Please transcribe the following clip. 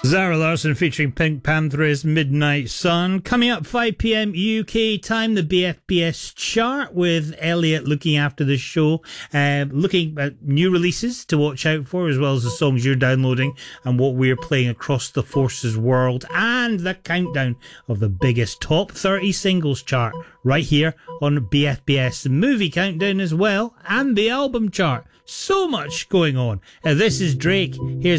Zara Larsson featuring Pink Pantheress, Midnight Sun. Coming up 5 p.m. UK time, the BFBS chart with Elliot looking after the show, looking at new releases to watch out for, as well as the songs you're downloading and what we're playing across the Forces world, and the countdown of the biggest top 30 singles chart right here on BFBS. The movie countdown as well, and the album chart. So much going on. This is Drake. Here's